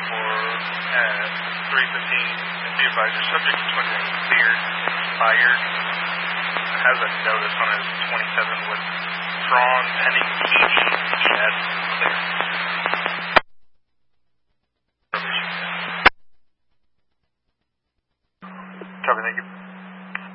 at 3:15. And be advised, your subject is cleared, expired. Has a notice on his 27 withdrawn pending TDS clearance. Copy, thank you.